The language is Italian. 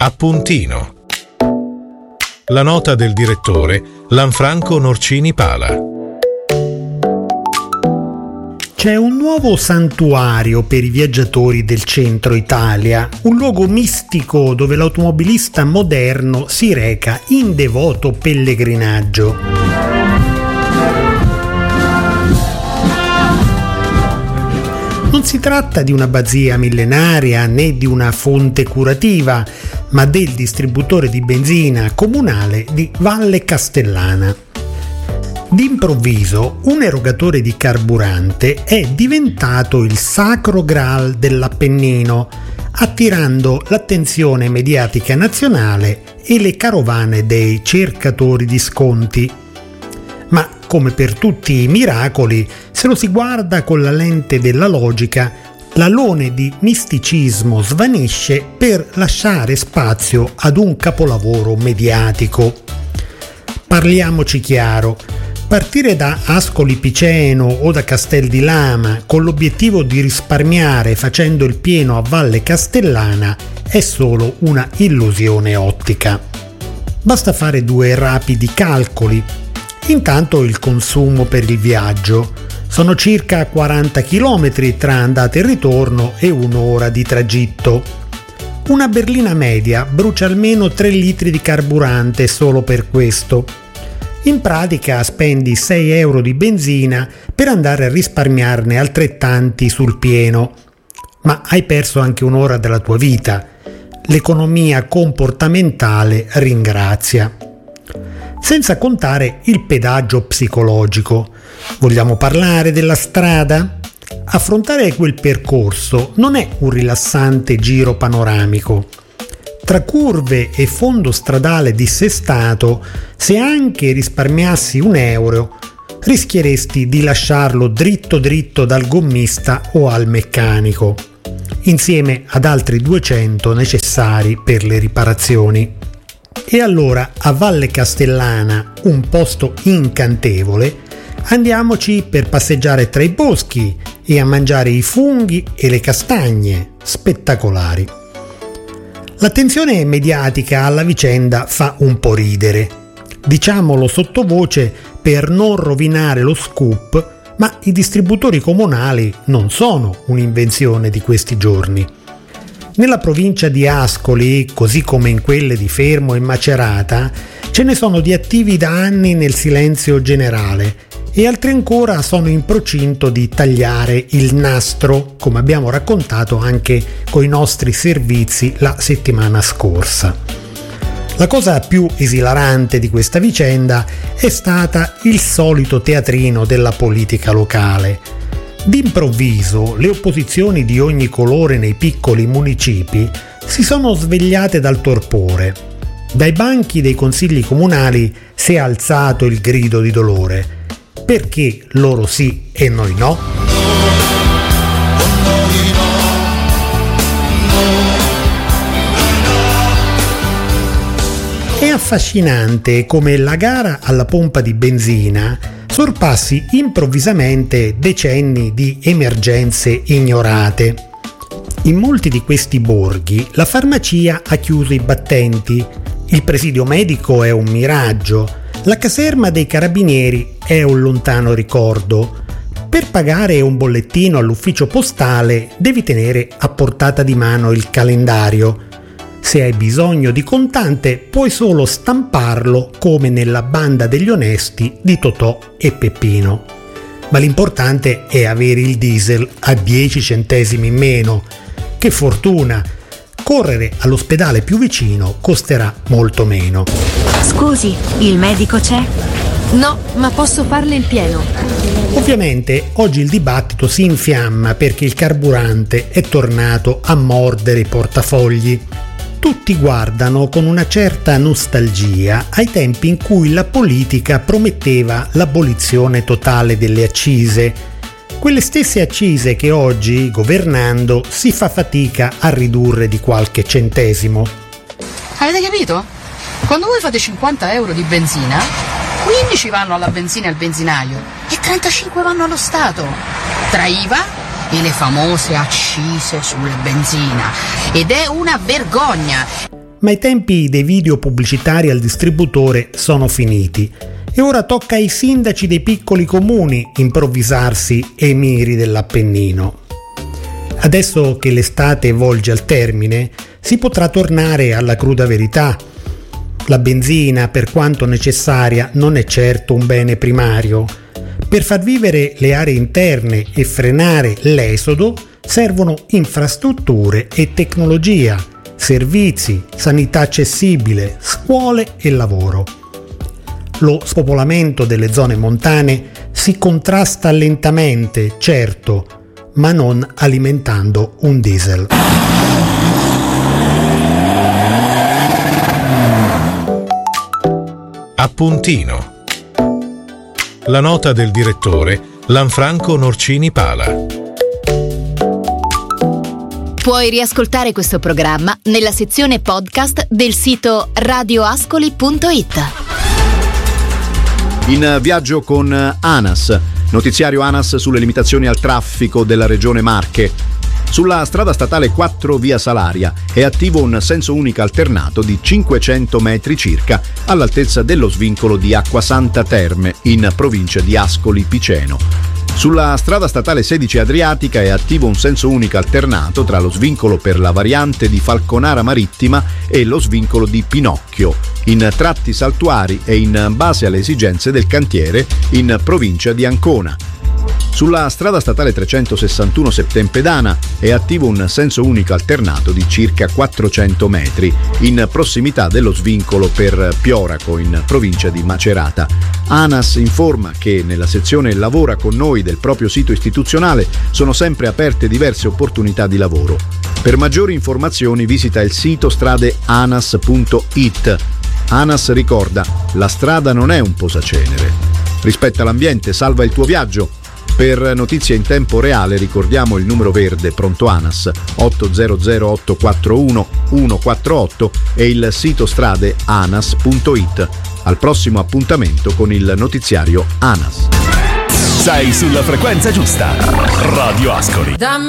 Appuntino. La nota del direttore Lanfranco Norcini Pala. C'è un nuovo santuario per i viaggiatori del centro Italia, un luogo mistico dove l'automobilista moderno si reca in devoto pellegrinaggio. Non si tratta di un'abbazia millenaria né di una fonte curativa, ma del distributore di benzina comunale di Valle Castellana. D'improvviso un erogatore di carburante è diventato il sacro graal dell'Appennino, attirando l'attenzione mediatica nazionale e le carovane dei cercatori di sconti. Ma come per tutti i miracoli, se lo si guarda con la lente della logica, l'alone di misticismo svanisce per lasciare spazio ad un capolavoro mediatico. Parliamoci chiaro. Partire da Ascoli Piceno o da Castel di Lama con l'obiettivo di risparmiare facendo il pieno a Valle Castellana è solo una illusione ottica. Basta fare due rapidi calcoli. Intanto il consumo per il viaggio. Sono circa 40 km tra andata e ritorno e un'ora di tragitto. Una berlina media brucia almeno 3 litri di carburante solo per questo. In pratica spendi 6 euro di benzina per andare a risparmiarne altrettanti sul pieno. Ma hai perso anche un'ora della tua vita. L'economia comportamentale ringrazia. Senza contare il pedaggio psicologico. Vogliamo parlare della strada? Affrontare quel percorso non è un rilassante giro panoramico. Tra curve e fondo stradale dissestato, se anche risparmiassi 1 euro, rischieresti di lasciarlo dritto dritto dal gommista o al meccanico, insieme ad altri 200 necessari per le riparazioni. E allora a Valle Castellana, un posto incantevole, andiamoci per passeggiare tra i boschi e a mangiare i funghi e le castagne, spettacolari. L'attenzione mediatica alla vicenda fa un po' ridere. Diciamolo sottovoce per non rovinare lo scoop, ma i distributori comunali non sono un'invenzione di questi giorni. Nella provincia di Ascoli, così come in quelle di Fermo e Macerata, ce ne sono di attivi da anni nel silenzio generale e altri ancora sono in procinto di tagliare il nastro, come abbiamo raccontato anche con i nostri servizi la settimana scorsa. La cosa più esilarante di questa vicenda è stata il solito teatrino della politica locale. D'improvviso le opposizioni di ogni colore nei piccoli municipi si sono svegliate dal torpore. Dai banchi dei consigli comunali si è alzato il grido di dolore. Perché loro sì e noi no? È affascinante come la gara alla pompa di benzina sorpassi improvvisamente decenni di emergenze ignorate. In molti di questi borghi la farmacia ha chiuso i battenti, il presidio medico è un miraggio, la caserma dei carabinieri è un lontano ricordo. Per pagare un bollettino all'ufficio postale devi tenere a portata di mano il calendario. Se hai bisogno di contante puoi solo stamparlo come nella Banda degli onesti di Totò e Peppino. Ma l'importante è avere il diesel a 10 centesimi in meno. Che fortuna! Correre all'ospedale più vicino costerà molto meno. Scusi, il medico c'è? No, ma posso farle il pieno. Ovviamente oggi il dibattito si infiamma perché il carburante è tornato a mordere i portafogli. Tutti guardano con una certa nostalgia ai tempi in cui la politica prometteva l'abolizione totale delle accise. Quelle stesse accise che oggi, governando, si fa fatica a ridurre di qualche centesimo. Avete capito? Quando voi fate 50 euro di benzina, 15 vanno alla benzina e al benzinaio e 35 vanno allo Stato. Tra IVA e le famose accise sulla benzina. Ed è una vergogna. Ma i tempi dei video pubblicitari al distributore sono finiti e ora tocca ai sindaci dei piccoli comuni improvvisarsi emiri dell'Appennino. Adesso che l'estate volge al termine, si potrà tornare alla cruda verità. La benzina, per quanto necessaria, non è certo un bene primario. Per far vivere le aree interne e frenare l'esodo servono infrastrutture e tecnologia, servizi, sanità accessibile, scuole e lavoro. Lo spopolamento delle zone montane si contrasta lentamente, certo, ma non alimentando un diesel. Appuntino. La nota del direttore Lanfranco Norcini Pala. Puoi riascoltare questo programma nella sezione podcast del sito radioascoli.it. In viaggio con ANAS, notiziario ANAS sulle limitazioni al traffico della regione Marche. Sulla strada statale 4 via Salaria è attivo un senso unico alternato di 500 metri circa all'altezza dello svincolo di Acquasanta Terme in provincia di Ascoli Piceno. Sulla strada statale 16 Adriatica è attivo un senso unico alternato tra lo svincolo per la variante di Falconara Marittima e lo svincolo di Pinocchio, in tratti saltuari e in base alle esigenze del cantiere in provincia di Ancona. Sulla strada statale 361 Septempedana è attivo un senso unico alternato di circa 400 metri in prossimità dello svincolo per Pioraco in provincia di Macerata. ANAS informa che nella sezione Lavora con noi del proprio sito istituzionale sono sempre aperte diverse opportunità di lavoro. Per maggiori informazioni visita il sito stradeanas.it. ANAS ricorda: la strada non è un posacenere. Rispetta l'ambiente, salva il tuo viaggio. Per notizie in tempo reale ricordiamo il numero verde pronto ANAS 800 841 148 e il sito stradeanas.it. Al prossimo appuntamento con il notiziario ANAS. Sei sulla frequenza giusta. Radio Ascoli.